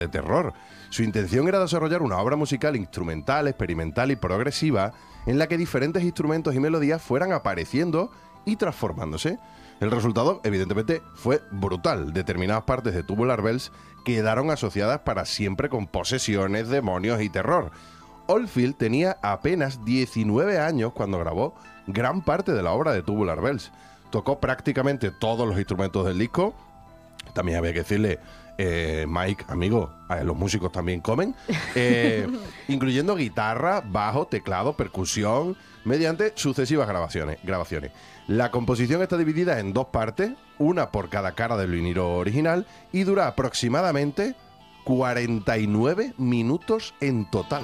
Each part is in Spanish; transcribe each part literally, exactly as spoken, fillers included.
de terror. Su intención era desarrollar una obra musical instrumental, experimental y progresiva en la que diferentes instrumentos y melodías fueran apareciendo y transformándose. El resultado, evidentemente, fue brutal. Determinadas partes de Tubular Bells quedaron asociadas para siempre con posesiones, demonios y terror. Oldfield tenía apenas diecinueve años cuando grabó gran parte de la obra de Tubular Bells. Tocó prácticamente todos los instrumentos del disco. También había que decirle, eh, Mike, amigo, eh, los músicos también comen, eh, incluyendo guitarra, bajo, teclado, percusión, mediante sucesivas grabaciones, grabaciones. La composición está dividida en dos partes, una por cada cara del vinilo original, y dura aproximadamente cuarenta y nueve minutos en total.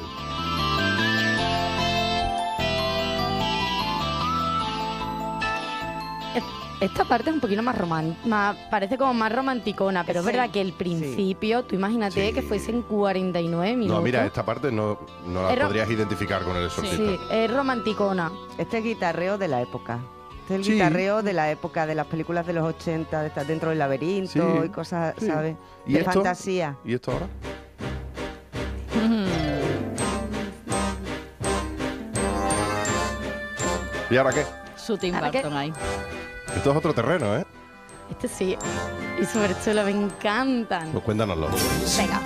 Esta parte es un poquito más romántica, parece como más romanticona, pero sí, es verdad que el principio, sí, tú imagínate sí. que fuesen cuarenta y nueve minutos. No, mira, esta parte no, no la podrías identificar con el exorcista. Sí, es romanticona. Este es guitarreo de la época. Este es el sí. guitarreo de la época de las películas de los ochenta, de estar dentro del laberinto sí. y cosas, sí. ¿sabes? ¿Y de esto? fantasía. ¿Y esto ahora? ¿Y ahora qué? Su Tim Burton ahí. Esto es otro terreno, ¿eh? Este sí. Y súper chulo, me encantan. Pues cuéntanoslo. Venga.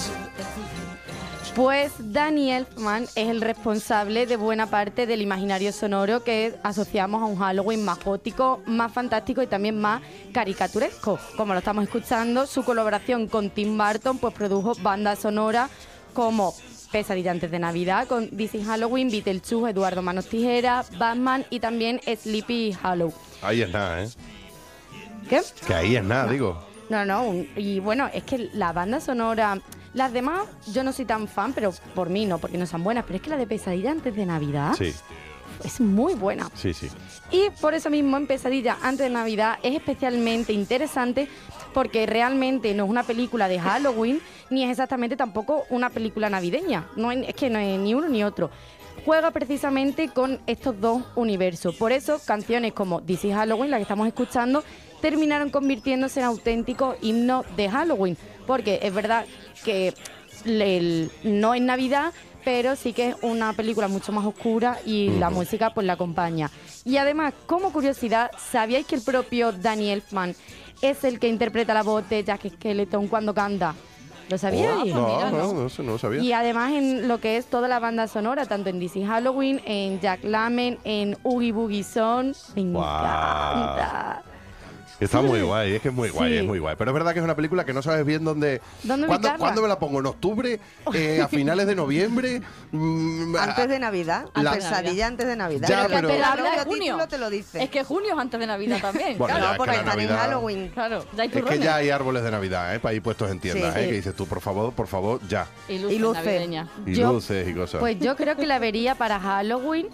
Pues Danny Elfman es el responsable de buena parte del imaginario sonoro que asociamos a un Halloween más gótico, más fantástico y también más caricaturesco. Como lo estamos escuchando, su colaboración con Tim Burton pues produjo bandas sonoras como Pesadilla antes de Navidad, con This is Halloween, Beetlejuice, Eduardo Manos Tijeras, Batman y también Sleepy Hollow. Ahí es nada, ¿eh? ¿Qué? Que ahí es nada, no. digo. No, no, y bueno, es que la banda sonora, las demás yo no soy tan fan, pero por mí no, porque no son buenas, pero es que la de Pesadilla antes de Navidad sí. es muy buena. Sí, sí. Y por eso mismo en Pesadilla antes de Navidad es especialmente interesante porque realmente no es una película de Halloween, ni es exactamente tampoco una película navideña. No es, es que no es ni uno ni otro. Juega precisamente con estos dos universos. Por eso, canciones como This is Halloween, la que estamos escuchando, terminaron convirtiéndose en auténticos himnos de Halloween. Porque es verdad que el, no es Navidad, pero sí que es una película mucho más oscura y uh-huh. la música pues la acompaña. Y además, como curiosidad, ¿sabíais que el propio Danny Elfman es el que interpreta la voz de Jack Skellington cuando canta? ¿Lo sabíais? Oh, no, no, no, no, no lo sabía. Y además en lo que es toda la banda sonora, tanto en This is Halloween, en Jack Lemmon, en Oogie Boogie Song, me wow. encanta. Está muy guay, es que es muy guay, sí. es muy guay. Pero es verdad que es una película que no sabes bien dónde... ¿Dónde ¿Cuándo, ¿cuándo me la pongo? ¿En octubre? Eh, ¿A finales de noviembre? Mm, antes de Navidad. La Pesadilla antes de Navidad. Ya, pero pero... el propio título te lo dice. Es que junio es antes de Navidad también. Bueno, claro, ya, porque es que están Navidad... en Halloween. Claro, ya hay es que ya hay árboles de Navidad, ¿eh? Para ir puestos en tiendas, sí, ¿eh? Sí. Que dices tú, por favor, por favor, ya. Y luces, y luces. navideñas. Y yo, luces y cosas. Pues yo creo que la vería para Halloween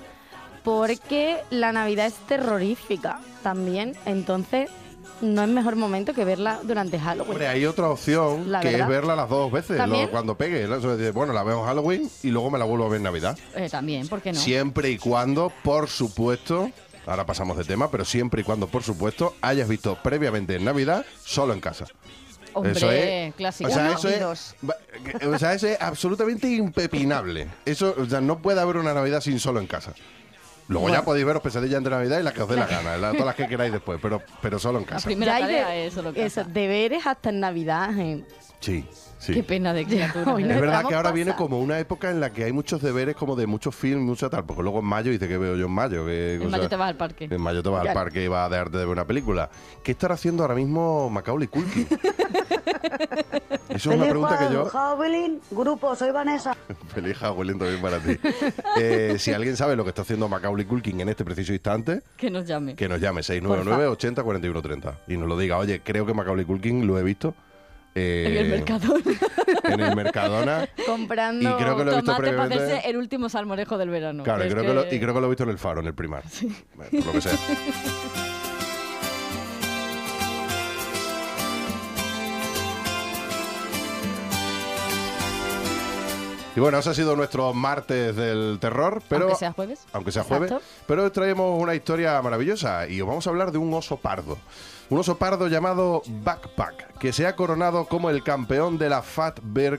porque la Navidad es terrorífica también, entonces... no es mejor momento que verla durante Halloween. Hombre, hay otra opción la que verdad. es verla las dos veces, lo, cuando pegue. ¿no? Bueno, la veo en Halloween y luego me la vuelvo a ver en Navidad. Eh, también, ¿por qué no? Siempre y cuando, por supuesto, ahora pasamos de tema, pero siempre y cuando, por supuesto, hayas visto previamente en Navidad solo en casa. Hombre, eso es, clásico. O sea, Uno eso y es, dos. o sea, eso es absolutamente impepinable. Eso, o sea, no puede haber una Navidad sin solo en casa. Luego bueno. ya podéis veros Pesadilla entre Navidad y las que os dé la gana, la, todas las que queráis después, pero, pero solo en casa. La primera ya tarea de, es solo en casa. Eso, deberes hasta en Navidad. Eh. Sí, sí. Qué pena de criatura. Hoy no es verdad que ahora pasa. viene como una época en la que hay muchos deberes como de muchos films, mucha tal, porque luego en mayo dice que veo yo en mayo. Que, en cosa, mayo te vas al parque. En mayo te vas claro. al parque y vas a dejarte de ver una película. ¿Qué estará haciendo ahora mismo Macaulay Culkin? Eso es una pregunta que yo... Halloween, grupo, soy Vanessa. Feliz Halloween también para ti. Eh, si alguien sabe lo que está haciendo Macaulay Culkin en este preciso instante, que nos llame. Que nos llame, seis nueve nueve, ochenta, cuarenta y uno, treinta. Y nos lo diga, oye, creo que Macaulay Culkin lo he visto. Eh, en el Mercadona. En el Mercadona. Comprando y creo que lo he visto tomate para previamente. hacerse el último salmorejo del verano. Claro, y creo, que... que lo, y creo que lo he visto en el Faro, en el Primar. Sí. Bueno, por lo que sea. Y bueno, ese ha sido nuestro martes del terror, pero Aunque sea jueves. aunque sea jueves, Exacto. pero hoy traemos una historia maravillosa y os vamos a hablar de un oso pardo. Un oso pardo llamado Backpack, que se ha coronado como el campeón de la Fatberg